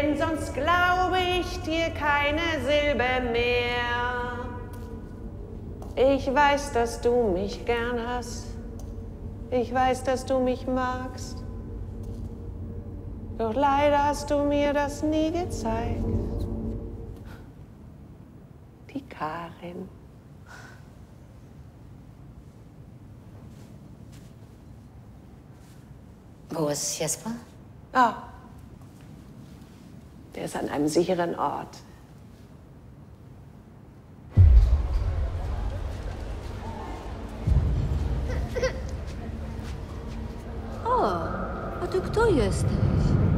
denn sonst glaube ich dir keine Silbe mehr. Ich weiß, dass du mich gern hast. Ich weiß, dass du mich magst. Doch leider hast du mir das nie gezeigt. Die Karin. Wo ist Jesper? Ah, der ist an einem sicheren Ort. O, a ty kto jesteś?